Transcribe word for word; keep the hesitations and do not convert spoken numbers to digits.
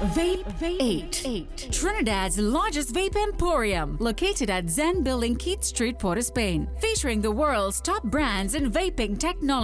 Vape eight. Trinidad's largest vape emporium, located at Zen Building, Keith Street, Port of Spain, featuring the world's top brands in vaping technology.